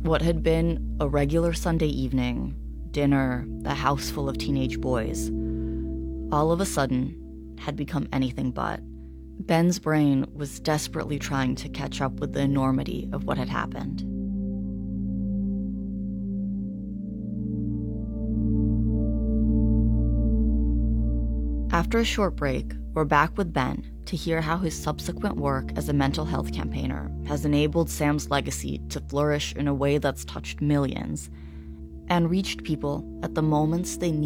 What had been a regular Sunday evening, dinner, a house full of teenage boys, all of a sudden had become anything but. Ben's brain was desperately trying to catch up with the enormity of what had happened. After a short break, we're back with Ben to hear how his subsequent work as a mental health campaigner has enabled Sam's legacy to flourish in a way that's touched millions and reached people at the moments they need